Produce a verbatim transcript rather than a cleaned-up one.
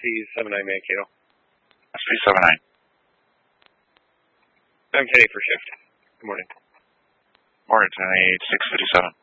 P seven nine Mankato. S P seven nine. I'm Kenny for shift. Good morning. Morning, ten eight, six fifty-seven.